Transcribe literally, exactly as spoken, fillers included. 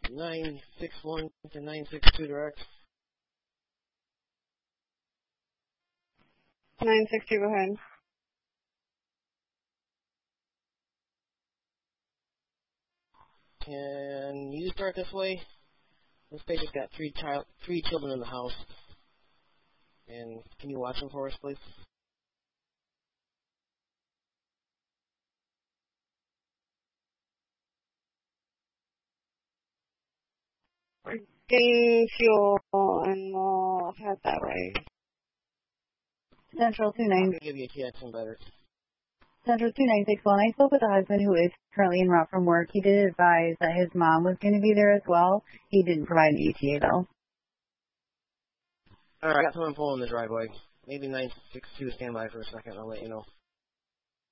nine six one to nine six two direct. nine six two, go ahead. Can you start this way? This patient's got three child, three children in the house. And can you watch them for us, please? We're getting fuel, and we'll head that way. Central two nine. I'm going to give you a T X and better. Central two nine six one. I spoke with a husband who is currently en route from work. He did advise that his mom was going to be there as well. He didn't provide an E T A, though. All right, I got someone pulling the driveway. Maybe nine six two stand by for a second. I'll let you know.